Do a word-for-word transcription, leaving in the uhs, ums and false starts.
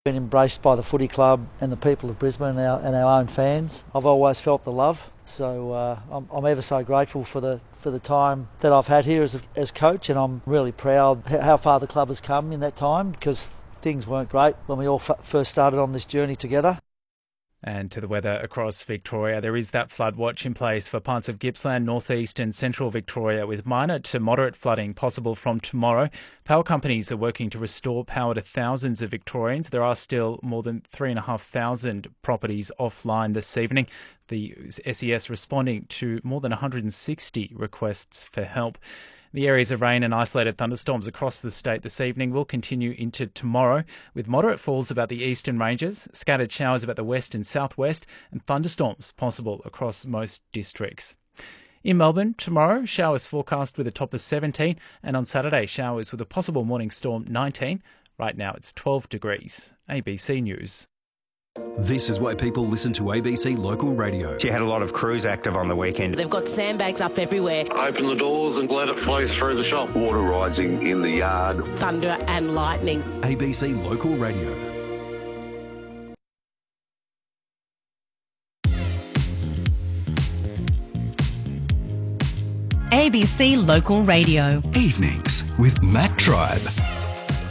been embraced by the footy club and the people of Brisbane and our, and our own fans. I've always felt the love, so uh, I'm, I'm ever so grateful for the for the time that I've had here as a, as coach, and I'm really proud how far the club has come in that time, because things weren't great when we all f- first started on this journey together. And to the weather across Victoria, there is that flood watch in place for parts of Gippsland, northeast and central Victoria, with minor to moderate flooding possible from tomorrow. Power companies are working to restore power to thousands of Victorians. There are still more than three thousand five hundred properties offline this evening. The S E S responding to more than one hundred sixty requests for help. The areas of rain and isolated thunderstorms across the state this evening will continue into tomorrow, with moderate falls about the eastern ranges, scattered showers about the west and southwest, and thunderstorms possible across most districts. In Melbourne, tomorrow, showers forecast with a top of seventeen, and on Saturday, showers with a possible morning storm nineteen. Right now, it's twelve degrees. A B C News. This is why people listen to A B C Local Radio. She had a lot of crews active on the weekend. They've got sandbags up everywhere. Open the doors and let it flow through the shop. Water rising in the yard. Thunder and lightning. A B C Local Radio. A B C Local Radio. Evenings with Matt Tribe.